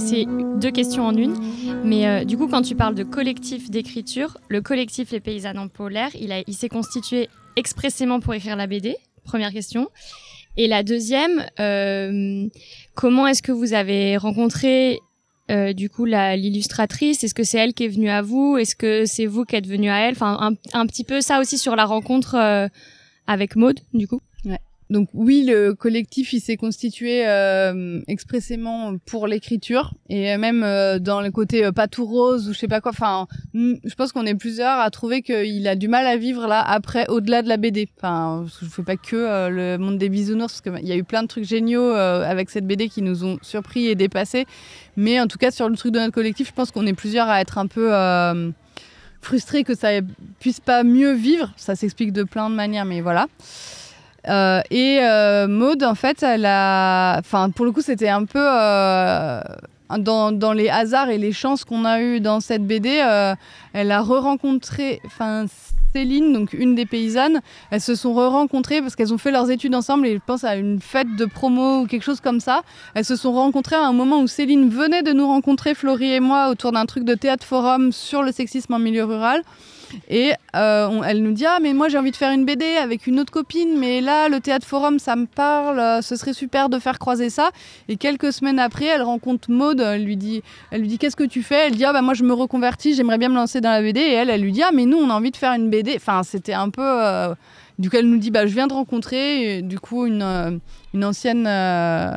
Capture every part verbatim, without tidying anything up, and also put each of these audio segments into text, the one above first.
c'est deux questions en une. Mais euh, du coup, quand tu parles de collectif d'écriture, le collectif Les Paysannes en Polaire, il, a, il s'est constitué expressément pour écrire la B D. Première question. Et la deuxième, euh, comment est-ce que vous avez rencontré euh, du coup la, l'illustratrice? Est-ce que c'est elle qui est venue à vous? Est-ce que c'est vous qui êtes venu à elle? Enfin, un, un petit peu ça aussi sur la rencontre euh, avec Maud, du coup. Ouais. Donc oui, le collectif, il s'est constitué euh, expressément pour l'écriture et même euh, dans le côté euh, pas tout rose ou je sais pas quoi. Enfin, je pense qu'on est plusieurs à trouver qu'il a du mal à vivre là après, au-delà de la B D. Enfin, je fais pas que euh, le monde des bisounours parce qu'il y a eu plein de trucs géniaux euh, avec cette B D qui nous ont surpris et dépassés. Mais en tout cas, sur le truc de notre collectif, je pense qu'on est plusieurs à être un peu euh, frustrés que ça puisse pas mieux vivre. Ça s'explique de plein de manières, mais voilà. Euh, et euh, Maud, en fait, elle a, enfin, pour le coup, c'était un peu euh, dans, dans les hasards et les chances qu'on a eues dans cette B D. Euh, elle a re-rencontré, enfin, Céline, donc une des paysannes. Elles se sont re-rencontrées parce qu'elles ont fait leurs études ensemble et je pense à une fête de promo ou quelque chose comme ça. Elles se sont rencontrées à un moment où Céline venait de nous rencontrer, Florie et moi, autour d'un truc de théâtre forum sur le sexisme en milieu rural. Et euh, on, elle nous dit « Ah, mais moi j'ai envie de faire une B D avec une autre copine, mais là, le théâtre forum, ça me parle, euh, ce serait super de faire croiser ça. » Et quelques semaines après, elle rencontre Maud, elle lui dit, elle lui dit « Qu'est-ce que tu fais ?» Elle dit « Ah, bah moi je me reconvertis, j'aimerais bien me lancer dans la B D. » Et elle, elle lui dit « Ah, mais nous, on a envie de faire une B D. » Enfin, c'était un peu... Euh... Du coup, elle nous dit bah, « Je viens de rencontrer, et, du coup, une, euh, une ancienne... Euh...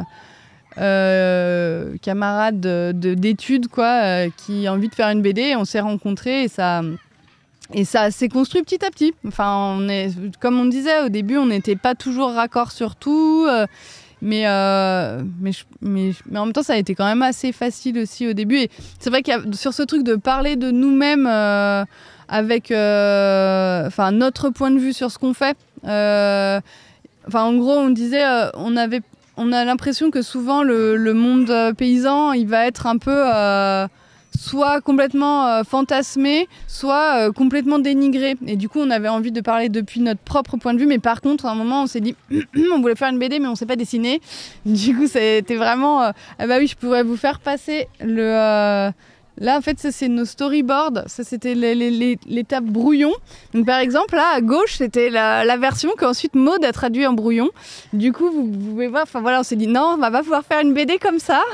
Euh, camarade de, de, d'études quoi, euh, qui a envie de faire une B D. » Et on s'est rencontrés et ça... Et ça s'est construit petit à petit. Enfin, on est, comme on disait au début, on n'était pas toujours raccord sur tout, euh, mais, euh, mais, mais, mais en même temps, ça a été quand même assez facile aussi au début. Et c'est vrai qu'il y a, sur ce truc de parler de nous-mêmes euh, avec euh, enfin, notre point de vue sur ce qu'on fait, euh, enfin, en gros, on disait, euh, on, avait, on a l'impression que souvent le, le monde paysan, il va être un peu... Euh, soit complètement euh, fantasmé, soit euh, complètement dénigré. Et du coup, on avait envie de parler depuis notre propre point de vue, mais par contre, à un moment, on s'est dit, on voulait faire une B D, mais on ne sait pas dessiner. Du coup, c'était vraiment... Euh, ah bah oui, je pourrais vous faire passer le... Euh, là, en fait, ça, c'est nos storyboards. Ça, c'était les, les, les, l'étape brouillon. Donc, par exemple, là, à gauche, c'était la, la version qu'ensuite Maud a traduit en brouillon. Du coup, vous, vous pouvez voir... Enfin, voilà, on s'est dit, non, on va pas pouvoir faire une B D comme ça.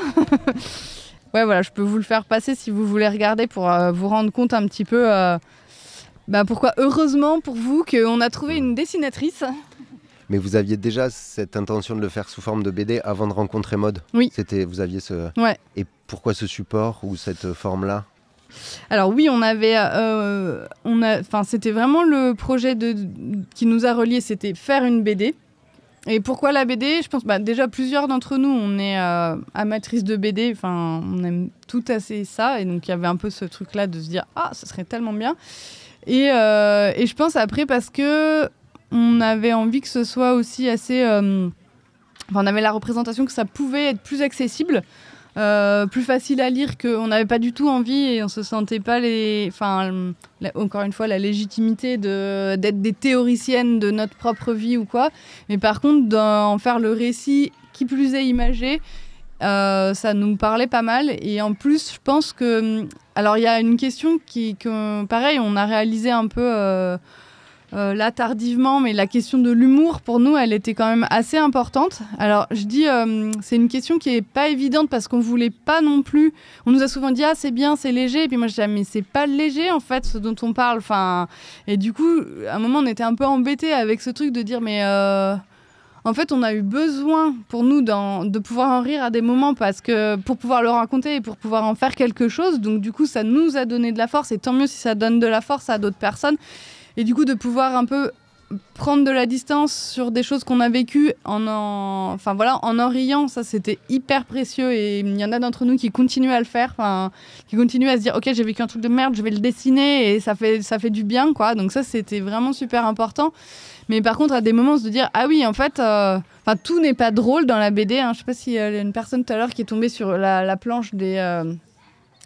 Ouais, voilà, je peux vous le faire passer si vous voulez regarder pour euh, vous rendre compte un petit peu euh, bah, pourquoi, heureusement pour vous, qu'on a trouvé une dessinatrice. Mais vous aviez déjà cette intention de le faire sous forme de B D avant de rencontrer Maud ? Oui. C'était, vous aviez ce... Ouais. Et pourquoi ce support ou cette forme-là ? Alors oui, on avait, euh, on a, enfin, c'était vraiment le projet de, de, qui nous a reliés, c'était faire une B D. Et pourquoi la B D ? Je pense bah, déjà plusieurs d'entre nous, on est euh, amatrices de B D, enfin on aime tout assez ça, et donc il y avait un peu ce truc-là de se dire ah ça serait tellement bien. Et, euh, et je pense après parce que on avait envie que ce soit aussi assez, euh, enfin on avait la représentation que ça pouvait être plus accessible. Euh, plus facile à lire, qu'on n'avait pas du tout envie et on se sentait pas les, enfin la, encore une fois la légitimité de d'être des théoriciennes de notre propre vie ou quoi, mais par contre d'en faire le récit qui plus est imagé, euh, ça nous parlait pas mal. Et en plus je pense que alors il y a une question qui que pareil on a réalisé un peu euh, Euh, là tardivement, mais la question de l'humour pour nous elle était quand même assez importante. Alors je dis euh, c'est une question qui est pas évidente parce qu'on voulait pas non plus, on nous a souvent dit ah c'est bien, c'est léger, et puis moi je dis ah, mais c'est pas léger en fait ce dont on parle, enfin, et du coup à un moment on était un peu embêtés avec ce truc de dire mais euh, en fait on a eu besoin pour nous de pouvoir en rire à des moments parce que pour pouvoir le raconter et pour pouvoir en faire quelque chose, donc du coup ça nous a donné de la force, et tant mieux si ça donne de la force à d'autres personnes. Et du coup, de pouvoir un peu prendre de la distance sur des choses qu'on a vécues en en, enfin, voilà, en en riant, ça, c'était hyper précieux. Et il y en a d'entre nous qui continuent à le faire, qui continuent à se dire « Ok, j'ai vécu un truc de merde, je vais le dessiner. » Et ça fait, ça fait du bien, quoi. Donc ça, c'était vraiment super important. Mais par contre, à des moments, se dire « Ah oui, en fait, euh, tout n'est pas drôle dans la B D. Hein. » Je ne sais pas s'il y a une personne tout à l'heure qui est tombée sur la, la planche des... Euh,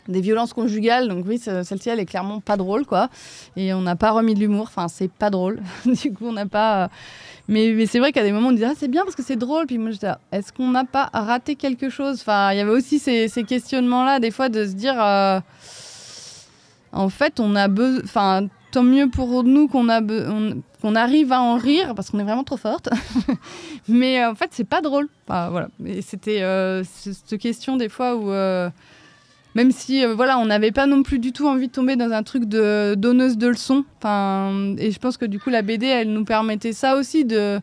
des violences conjugales. Donc oui, celle-ci, elle est clairement pas drôle, quoi. Et on n'a pas remis de l'humour. Enfin, c'est pas drôle. Du coup, on n'a pas... Mais, mais c'est vrai qu'à des moments, on disait « Ah, c'est bien parce que c'est drôle ». Puis moi, je disais « Est-ce qu'on n'a pas raté quelque chose ?» Enfin, il y avait aussi ces, ces questionnements-là, des fois, de se dire euh, « En fait, on a besoin... » Enfin, tant mieux pour nous qu'on, a be- on, qu'on arrive à en rire, parce qu'on est vraiment trop forte. Mais euh, en fait, c'est pas drôle. Enfin, voilà. Et c'était euh, cette question, des fois, où... Euh, Même si, euh, voilà, on n'avait pas non plus du tout envie de tomber dans un truc de donneuse de leçons. Enfin, et je pense que du coup, la B D, elle nous permettait ça aussi de...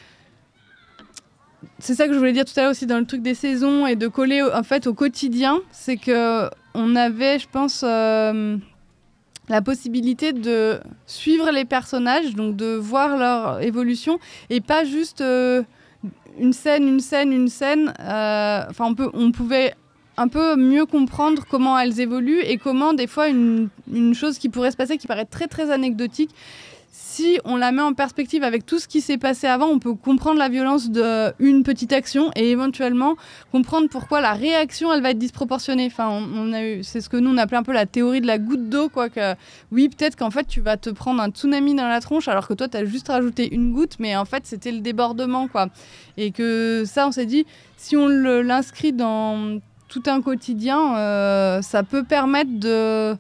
C'est ça que je voulais dire tout à l'heure aussi dans le truc des saisons et de coller en fait au quotidien. C'est qu'on avait, je pense, euh, la possibilité de suivre les personnages, donc de voir leur évolution et pas juste euh, une scène, une scène, une scène. Euh, enfin, on peut, on pouvait... un peu mieux comprendre comment elles évoluent et comment des fois une, une chose qui pourrait se passer, qui paraît très très anecdotique, si on la met en perspective avec tout ce qui s'est passé avant, on peut comprendre la violence d'une petite action et éventuellement comprendre pourquoi la réaction elle va être disproportionnée. Enfin, on, on a eu, c'est ce que nous on appelait un peu la théorie de la goutte d'eau, quoi. Que, oui, peut-être qu'en fait tu vas te prendre un tsunami dans la tronche alors que toi tu as juste rajouté une goutte, mais en fait c'était le débordement, quoi. Et que ça, on s'est dit, si on le, l'inscrit dans tout un quotidien, euh, ça peut permettre de,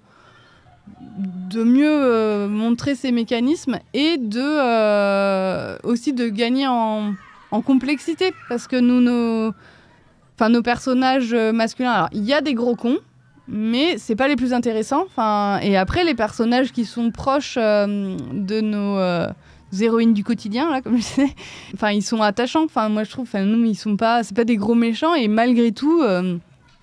de mieux euh, montrer ces mécanismes et de, euh, aussi de gagner en, en complexité. Parce que nous, nos, enfin, nos personnages masculins, alors il y a des gros cons, mais c'est pas les plus intéressants. Enfin, et après, les personnages qui sont proches euh, de nos... Euh, héroïnes du quotidien, là, comme je disais. Enfin, ils sont attachants. Enfin, moi, je trouve, enfin, nous, ils sont pas... C'est pas des gros méchants et malgré tout... Euh,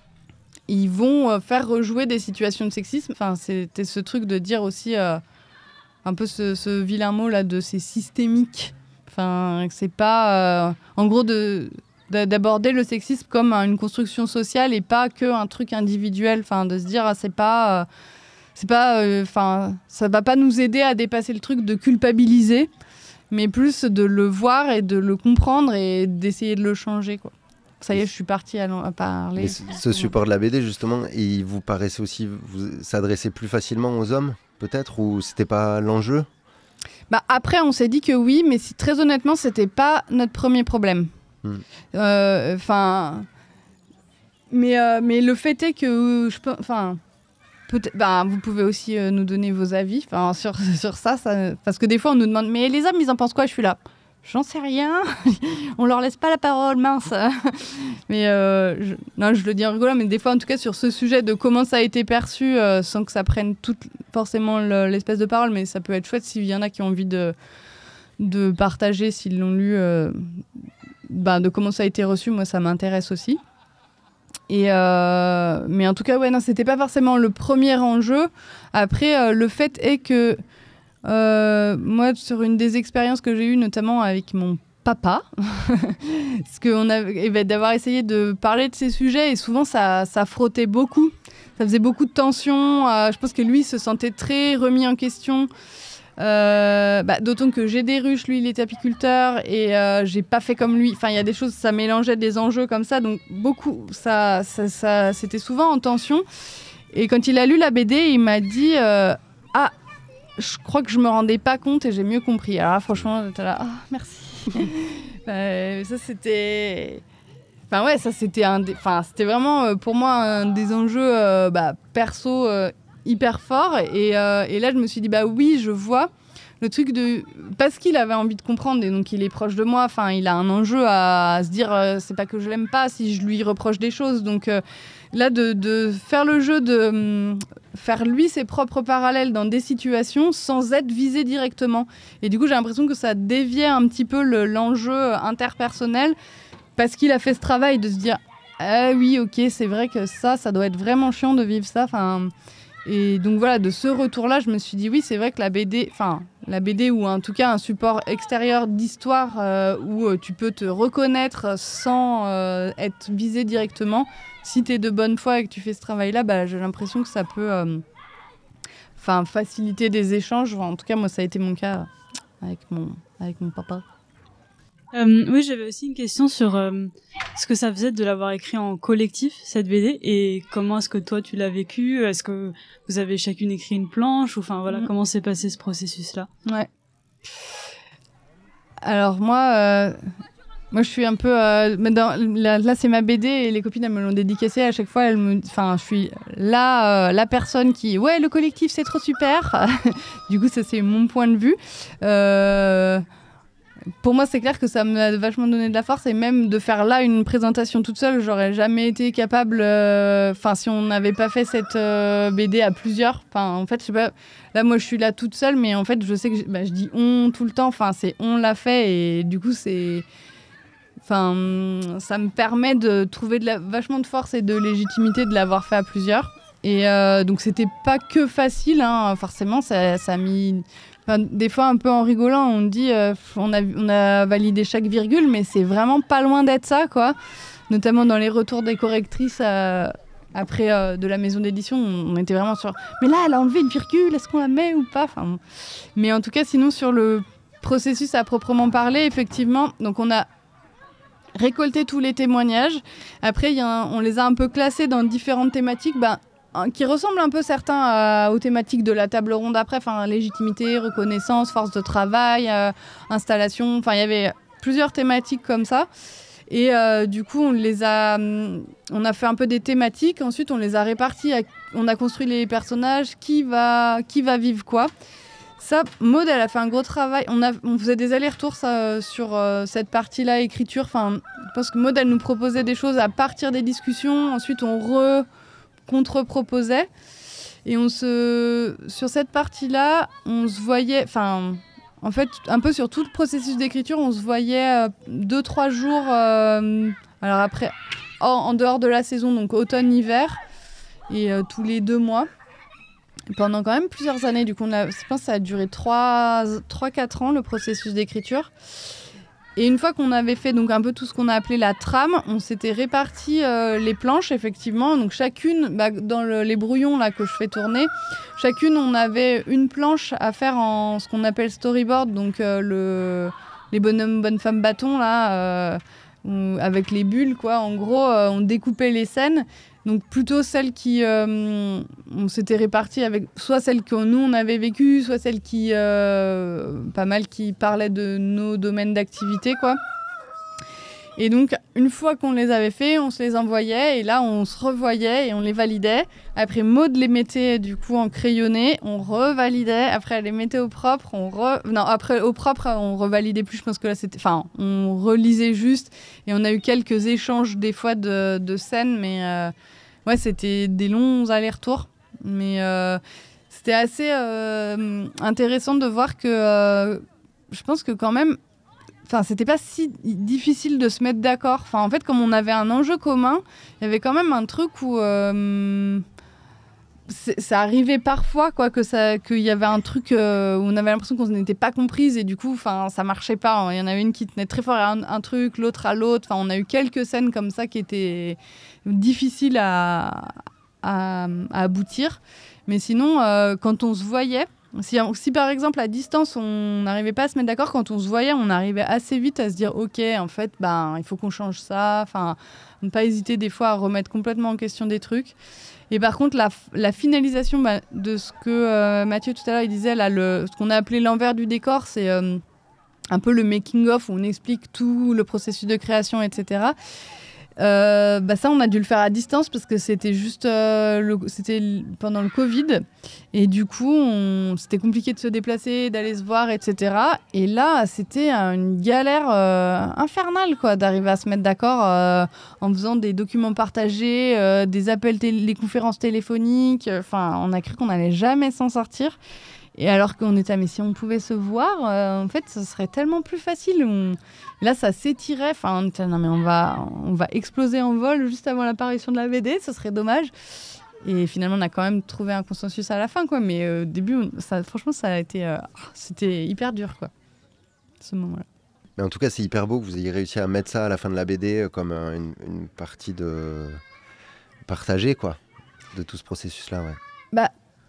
ils vont faire rejouer des situations de sexisme. Enfin, c'était ce truc de dire aussi euh, un peu ce, ce vilain mot là de c'est systémique. Enfin, c'est pas euh, en gros de, de d'aborder le sexisme comme une construction sociale et pas que un truc individuel. Enfin, de se dire ah, c'est pas euh, c'est pas enfin euh, ça va pas nous aider à dépasser le truc de culpabiliser, mais plus de le voir et de le comprendre et d'essayer de le changer, quoi. Ça y est, je suis partie à, à parler. Mais ce, ce support de la B D, justement, il vous paraissait aussi vous s'adresser plus facilement aux hommes, peut-être, ou c'était pas l'enjeu ? Bah après, on s'est dit que oui, mais si, très honnêtement, c'était pas notre premier problème. Enfin, hmm. euh, mais euh, mais le fait est que je peux, enfin, peut-être, bah, vous pouvez aussi euh, nous donner vos avis, enfin, sur sur ça, ça, parce que des fois, on nous demande, mais les hommes, ils en pensent quoi ? Je suis là. J'en sais rien, on leur laisse pas la parole, mince. Mais euh, je, non, je le dis en rigolant, mais des fois, en tout cas, sur ce sujet de comment ça a été perçu, euh, sans que ça prenne toute forcément le, l'espèce de parole, mais ça peut être chouette s'il y en a qui ont envie de, de partager, s'ils l'ont lu, euh, bah, de comment ça a été reçu. Moi, ça m'intéresse aussi. Et euh, mais en tout cas, ouais, non, c'était pas forcément le premier enjeu. Après, euh, le fait est que Euh, moi, sur une des expériences que j'ai eues, notamment avec mon papa, parce qu'on a, eh ben, d'avoir essayé de parler de ces sujets, et souvent ça, ça frottait beaucoup, ça faisait beaucoup de tension. Euh, je pense que lui se sentait très remis en question. Euh, bah, d'autant que j'ai des ruches, lui il est apiculteur et euh, j'ai pas fait comme lui. Enfin, il y a des choses, ça mélangeait des enjeux comme ça, donc beaucoup, ça, ça, ça, c'était souvent en tension. Et quand il a lu la B D, il m'a dit euh, ah. Je crois que je me rendais pas compte et j'ai mieux compris. Alors là, franchement, j'étais là, ah, merci. euh, ça, c'était... Enfin, ouais, ça, c'était, un des... enfin, c'était vraiment, euh, pour moi, un des enjeux euh, bah, perso euh, hyper forts. Et, euh, et là, je me suis dit, bah oui, je vois le truc de... Parce qu'il avait envie de comprendre, et donc il est proche de moi. Enfin, il a un enjeu à, à se dire, euh, c'est pas que je l'aime pas si je lui reproche des choses. Donc euh, là, de, de faire le jeu de... Hum, faire lui ses propres parallèles dans des situations sans être visé directement. Et du coup, j'ai l'impression que ça déviait un petit peu le, l'enjeu interpersonnel parce qu'il a fait ce travail de se dire « Ah oui, ok, c'est vrai que ça, ça doit être vraiment chiant de vivre ça. » Enfin, et donc voilà, de ce retour-là, je me suis dit « Oui, c'est vrai que la B D, enfin, la B D ou en tout cas un support extérieur d'histoire euh, où euh, tu peux te reconnaître sans euh, être visé directement, si tu es de bonne foi et que tu fais ce travail-là, bah, j'ai l'impression que ça peut euh, faciliter des échanges. Enfin, en tout cas, moi, ça a été mon cas avec mon, avec mon papa. Euh, oui, j'avais aussi une question sur euh, ce que ça faisait de l'avoir écrit en collectif, cette B D, et comment est-ce que toi tu l'as vécu? Est-ce que vous avez chacune écrit une planche? Ou enfin voilà, mmh. comment s'est passé ce processus-là? Ouais. Alors moi, euh, moi je suis un peu, euh, dans, là, là c'est ma B D et les copines elles me l'ont dédicacée à chaque fois. Elles me, enfin je suis là, euh, la personne qui, ouais le collectif c'est trop super. Du coup ça c'est mon point de vue. Euh, Pour moi, c'est clair que ça m'a vachement donné de la force et même de faire là une présentation toute seule, j'aurais jamais été capable. Enfin, euh, si on n'avait pas fait cette euh, B D à plusieurs. Enfin, en fait, je sais pas. Là, moi, je suis là toute seule, mais en fait, je sais que je, bah, je dis on tout le temps. Enfin, c'est on l'a fait et du coup, c'est. Enfin, ça me permet de trouver de la, vachement de force et de légitimité de l'avoir fait à plusieurs. Et euh, donc, c'était pas que facile, hein, forcément, ça, ça a mis. Enfin, des fois, un peu en rigolant, on dit euh, on, a, on a validé chaque virgule, mais c'est vraiment pas loin d'être ça, quoi. Notamment dans les retours des correctrices euh, après euh, de la maison d'édition, on, on était vraiment sur. Mais là, elle a enlevé une virgule, est-ce qu'on la met ou pas? Enfin, mais en tout cas, sinon, sur le processus à proprement parler, effectivement, donc on a récolté tous les témoignages. Après, y a un, on les a un peu classés dans différentes thématiques. Ben, qui ressemblent un peu certains euh, aux thématiques de la table ronde après, enfin légitimité, reconnaissance, force de travail, euh, installation, enfin il y avait plusieurs thématiques comme ça. Et euh, du coup, on les a, on a fait un peu des thématiques. Ensuite, on les a réparties. À, on a construit les personnages. Qui va, qui va vivre quoi. Ça, Maud, elle a fait un gros travail. On, a, on faisait des allers-retours ça, sur euh, cette partie-là, écriture. Enfin, je pense que Maud, elle nous proposait des choses à partir des discussions. Ensuite, on re contre-proposait. Et on se... sur cette partie-là, on se voyait... Enfin, en fait, un peu sur tout le processus d'écriture, on se voyait euh, deux, trois jours... Euh, alors après, en, en dehors de la saison, donc automne-hiver, et euh, tous les deux mois. Pendant quand même plusieurs années, du coup, on a, je pense que ça a duré trois quatre ans, le processus d'écriture. Et une fois qu'on avait fait donc un peu tout ce qu'on a appelé la trame, on s'était réparti euh, les planches, effectivement. Donc chacune, bah, dans le, les brouillons là, que je fais tourner, chacune, on avait une planche à faire en ce qu'on appelle storyboard, donc euh, le, les bonhommes, bonnes femmes, bâtons, là, euh, on, avec les bulles, quoi. En gros, euh, on découpait les scènes. Donc plutôt celles qui... Euh, on s'était réparties avec soit celles que nous, on avait vécues, soit celles qui... Euh, pas mal qui parlaient de nos domaines d'activité, quoi. Et donc, une fois qu'on les avait fait, on se les envoyait. Et là, on se revoyait et on les validait. Après, Maud les mettait, du coup, en crayonné. On revalidait. Après, elle les mettait au propre. On re... Non, après, au propre, on revalidait plus. Je pense que là, c'était... Enfin, on relisait juste. Et on a eu quelques échanges, des fois, de, de scènes. Mais... Euh... Ouais, c'était des longs allers-retours, mais euh, c'était assez euh, intéressant de voir que euh, je pense que quand même, enfin, c'était pas si difficile de se mettre d'accord. Enfin, en fait, comme on avait un enjeu commun, il y avait quand même un truc où euh, ça arrivait parfois, quoi, que ça, qu'il y avait un truc euh, où on avait l'impression qu'on n'était pas comprise et du coup, enfin, ça marchait pas. Il y en avait une qui tenait très fort à un, un truc, l'autre à l'autre. Enfin, on a eu quelques scènes comme ça qui étaient difficiles à, à, à aboutir. Mais sinon, euh, quand on se voyait, si, si par exemple à distance on n'arrivait pas à se mettre d'accord, quand on se voyait, on arrivait assez vite à se dire ok, en fait, ben, il faut qu'on change ça. Enfin, ne pas hésiter des fois à remettre complètement en question des trucs. Et par contre, la, la finalisation bah, de ce que euh, Mathieu tout à l'heure il disait, là, le, ce qu'on a appelé l'envers du décor, c'est euh, un peu le making-of où on explique tout le processus de création, et cetera. Euh, bah ça, on a dû le faire à distance parce que c'était juste euh, le, c'était pendant le Covid. Et du coup, on, c'était compliqué de se déplacer, d'aller se voir, et cetera. Et là, c'était une galère euh, infernale, quoi, d'arriver à se mettre d'accord euh, en faisant des documents partagés, euh, des appels, télé- les conférences téléphoniques. Enfin, on a cru qu'on n'allait jamais s'en sortir. Et alors qu'on était, mais si on pouvait se voir, euh, en fait, ce serait tellement plus facile. On... Là, ça s'étirait. Enfin, on était, non, mais on va, on va exploser en vol juste avant l'apparition de la B D. Ce serait dommage. Et finalement, on a quand même trouvé un consensus à la fin, quoi. Mais au début, on, ça, franchement, ça a été, euh, c'était hyper dur, quoi, ce moment-là. Mais en tout cas, c'est hyper beau que vous ayez réussi à mettre ça à la fin de la B D comme euh, une, une partie de partagée, quoi, de tout ce processus-là, ouais. Bah.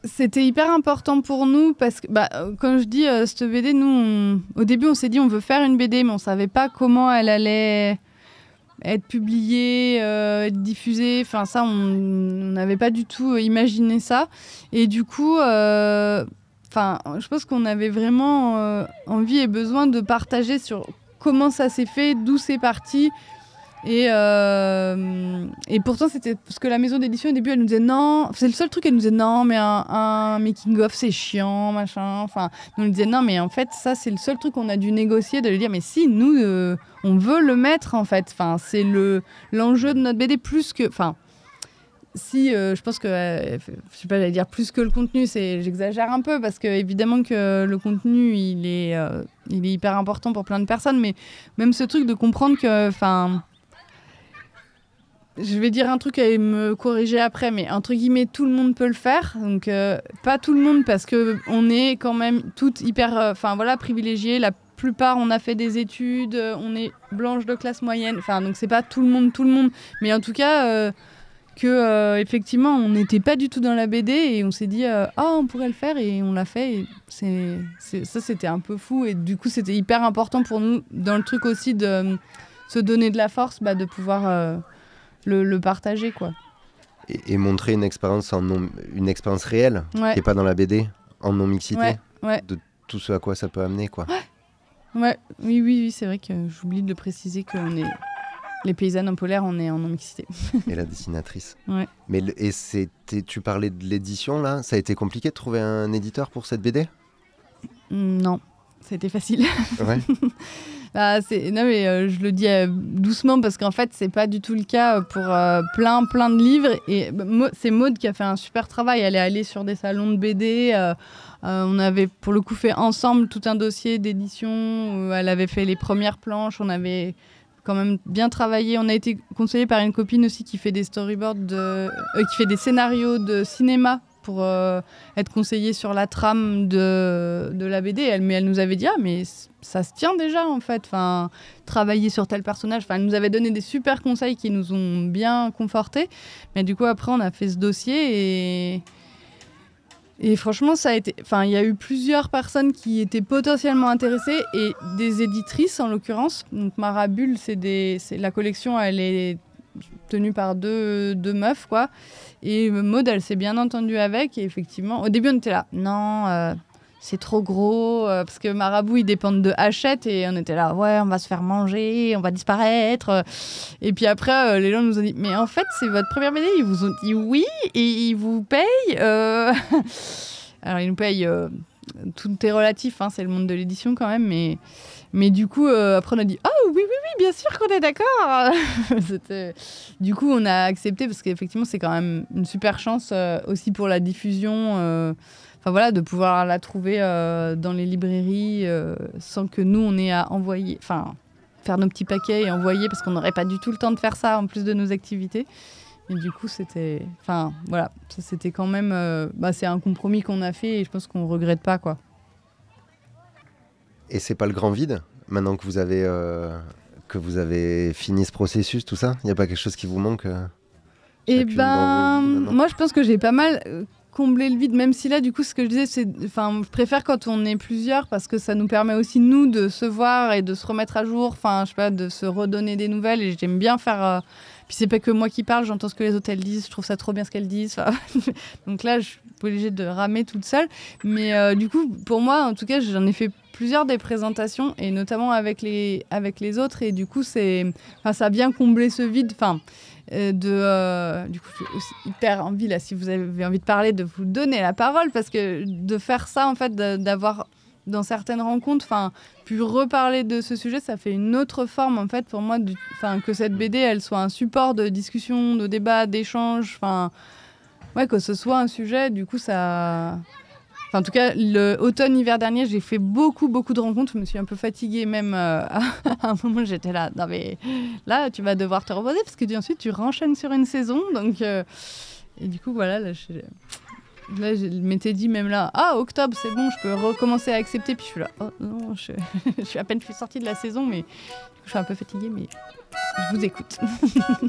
c'était hyper important pour nous parce que, bah, comme je dis, euh, cette B D, nous, on... au début, on s'est dit on veut faire une B D, mais on savait pas comment elle allait être publiée, euh, être diffusée. Enfin, ça, on n'avait pas du tout imaginé ça. Et du coup, euh... enfin, je pense qu'on avait vraiment euh, envie et besoin de partager sur comment ça s'est fait, d'où c'est parti. Et, euh, et pourtant, c'était parce que la maison d'édition, au début, elle nous disait non. C'est le seul truc, elle nous disait non, mais un, un making-of, c'est chiant, machin. Enfin, nous, on nous disait non, mais en fait, ça, c'est le seul truc qu'on a dû négocier, de lui dire, mais si, nous, euh, on veut le mettre, en fait. Enfin, c'est le, l'enjeu de notre B D plus que. Enfin, si, euh, je pense que. Euh, je sais pas, j'allais dire plus que le contenu, c'est, j'exagère un peu, parce que évidemment que le contenu, il est, euh, il est hyper important pour plein de personnes, mais même ce truc de comprendre que. Enfin. Je vais dire un truc et me corriger après, mais entre guillemets, tout le monde peut le faire. Donc, euh, pas tout le monde, parce qu'on est quand même toutes hyper enfin, euh, voilà, privilégiées. La plupart, on a fait des études, on est blanche de classe moyenne. Enfin, donc, c'est pas tout le monde, tout le monde. Mais en tout cas, euh, que, euh, effectivement, on n'était pas du tout dans la B D et on s'est dit, ah, euh, oh, on pourrait le faire, et on l'a fait. Et c'est, c'est, ça, c'était un peu fou. Et du coup, c'était hyper important pour nous, dans le truc aussi de euh, se donner de la force, bah, de pouvoir. Euh, Le, le partager, quoi. Et, et montrer une expérience en non, une expérience réelle, ouais. qui n'est pas dans la B D, en non-mixité, ouais, ouais. de tout ce à quoi ça peut amener, quoi. Ouais, ouais. Oui, oui, oui, c'est vrai que j'oublie de le préciser qu'on est... Les paysannes en polaire, on est en non-mixité. Et la dessinatrice. Ouais. Mais le, et c'était, tu parlais de l'édition, là. Ça a été compliqué de trouver un éditeur pour cette B D ? Non, c'était facile. Ouais. Ah, c'est... Non, mais euh, je le dis euh, doucement parce qu'en fait, c'est pas du tout le cas pour euh, plein, plein de livres. Et bah, Mo- c'est Maud qui a fait un super travail. Elle est allée sur des salons de B D. Euh, euh, on avait pour le coup fait ensemble tout un dossier d'édition où elle avait fait les premières planches. On avait quand même bien travaillé. On a été conseillé par une copine aussi qui fait des storyboards, de... euh, qui fait des scénarios de cinéma pour euh, être conseillée sur la trame de, de la B D. Elle, mais elle nous avait dit, ah, mais ça se tient déjà, en fait. Enfin, travailler sur tel personnage. Enfin, elle nous avait donné des super conseils qui nous ont bien confortés. Mais du coup, après, on a fait ce dossier et... Et franchement, ça a été... Enfin, il y a eu plusieurs personnes qui étaient potentiellement intéressées et des éditrices, en l'occurrence. Donc, Marabule, c'est des... c'est... la collection, elle est tenue par deux, deux meufs, quoi. Et Maud, elle s'est bien entendue avec. Et effectivement, au début, on était là. Non, euh, c'est trop gros. Euh, parce que Marabout, ils dépendent de Hachette. Et on était là, ouais, on va se faire manger, on va disparaître. Et puis après, euh, les gens nous ont dit, mais en fait, c'est votre première B D. Ils vous ont dit oui. Et ils vous payent. Euh... Alors, ils nous payent... Euh... Tout est relatif, hein, c'est le monde de l'édition quand même. Mais, mais du coup, euh, après, on a dit, oh oui, oui, oui, bien sûr qu'on est d'accord. C'était... Du coup, on a accepté parce qu'effectivement, c'est quand même une super chance euh, aussi pour la diffusion. Euh... Enfin voilà, de pouvoir la trouver euh, dans les librairies euh, sans que nous, on ait à envoyer, enfin, faire nos petits paquets et envoyer parce qu'on n'aurait pas du tout le temps de faire ça en plus de nos activités. Et du coup, c'était... Enfin, voilà, ça, c'était quand même... Euh... Bah, c'est un compromis qu'on a fait et je pense qu'on ne regrette pas, quoi. Et c'est pas le grand vide, maintenant que vous avez, euh, que vous avez fini ce processus, tout ça ? Il n'y a pas quelque chose qui vous manque euh, Eh ben, moi, je pense que j'ai pas mal comblé le vide, même si là, du coup, ce que je disais, c'est... Enfin, je préfère quand on est plusieurs parce que ça nous permet aussi, nous, de se voir et de se remettre à jour, enfin, je sais pas, de se redonner des nouvelles. Et j'aime bien faire... Euh... Puis c'est pas que moi qui parle, j'entends ce que les autres elles disent, je trouve ça trop bien ce qu'elles disent. Enfin, donc là, je suis obligée de ramer toute seule. Mais euh, du coup, pour moi, en tout cas, j'en ai fait plusieurs des présentations, et notamment avec les, avec les autres. Et du coup, c'est, enfin, ça a bien comblé ce vide. Enfin, euh, de, euh, du coup, j'ai aussi hyper envie, là, si vous avez envie de parler, de vous donner la parole. Parce que de faire ça, en fait, de, d'avoir... dans certaines rencontres, enfin, puis reparler de ce sujet, ça fait une autre forme, en fait, pour moi, du, que cette B D, elle soit un support de discussion, de débat, d'échange, enfin, ouais, que ce soit un sujet, du coup, ça... Enfin, en tout cas, l'automne-hiver dernier, j'ai fait beaucoup, beaucoup de rencontres, je me suis un peu fatiguée, même euh, à un moment, j'étais là, non mais là, tu vas devoir te reposer, parce que ensuite, tu renchaînes sur une saison, donc... Euh, et du coup, voilà, là, je... Là, je m'étais dit même là, ah, octobre, c'est bon, je peux recommencer à accepter. Puis je suis là, oh non, je, je suis à peine je suis sortie de la saison, mais je suis un peu fatiguée, mais je vous écoute.